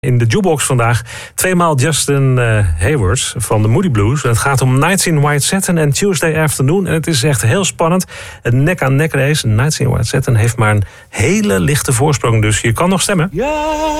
In de jukebox vandaag 2 maal Justin Hayward van de Moody Blues. Het gaat om Nights in White Satin en Tuesday Afternoon. En het is echt heel spannend. Een nek-aan-nek race. Nights in White Satin heeft maar een hele lichte voorsprong. Dus je kan nog stemmen. Ja.